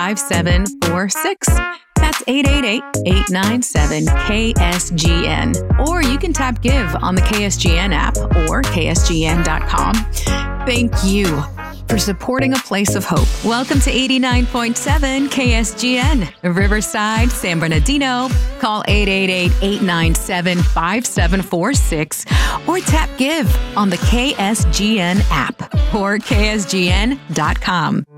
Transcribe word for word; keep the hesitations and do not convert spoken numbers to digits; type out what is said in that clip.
five seven four six. That's eight eight eight, eight nine seven, K S G N. Or you can tap Give on the K S G N app or K S G N dot com. Thank you for supporting a place of hope. Welcome to eighty-nine point seven K S G N, Riverside, San Bernardino. Call eight eight eight, eight nine seven, five seven four six or tap Give on the K S G N app or K S G N dot com.